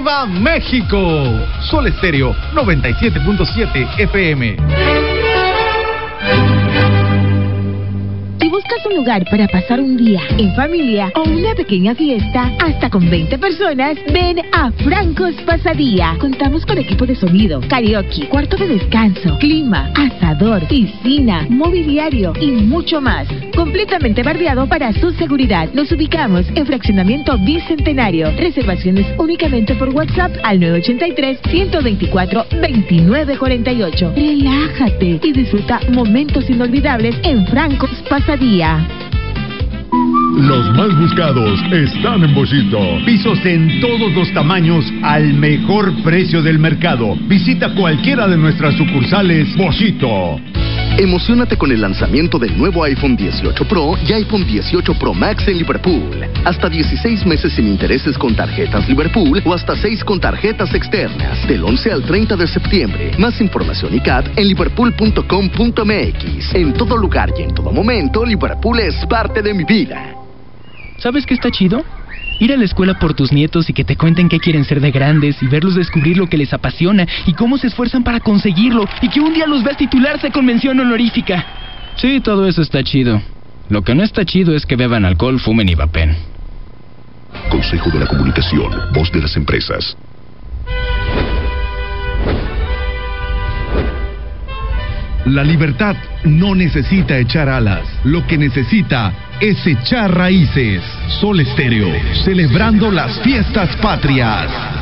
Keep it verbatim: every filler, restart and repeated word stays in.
¡Viva México! Sol Estéreo noventa y siete punto siete F M. Si buscas un lugar para pasar un día en familia o una pequeña fiesta, hasta con veinte personas, ven a Francos Pasadía. Contamos con equipo de sonido, karaoke, cuarto de descanso, clima, asador, piscina, mobiliario y mucho más. Completamente bardeado para su seguridad. Nos ubicamos en Fraccionamiento Bicentenario. Reservaciones únicamente por WhatsApp al nueve ocho tres, uno dos cuatro, dos nueve cuatro ocho. Relájate y disfruta momentos inolvidables en Francos Pasadía. Los más buscados están en Boschito. Pisos en todos los tamaños al mejor precio del mercado. Visita cualquiera de nuestras sucursales Boschito. Emociónate con el lanzamiento del nuevo iPhone dieciocho Pro y iPhone dieciocho Pro Max en Liverpool. Hasta dieciséis meses sin intereses con tarjetas Liverpool o hasta seis con tarjetas externas. Del once al treinta de septiembre. Más información y C A T en liverpool punto com punto m x. En todo lugar y en todo momento, Liverpool es parte de mi vida. ¿Sabes qué está chido? Ir a la escuela por tus nietos y que te cuenten qué quieren ser de grandes y verlos descubrir lo que les apasiona y cómo se esfuerzan para conseguirlo y que un día los veas titularse con mención honorífica. Sí, todo eso está chido. Lo que no está chido es que beban alcohol, fumen y vapen. Consejo de la Comunicación, voz de las empresas. La libertad no necesita echar alas, lo que necesita es echar raíces. Sol Estéreo, celebrando las fiestas patrias.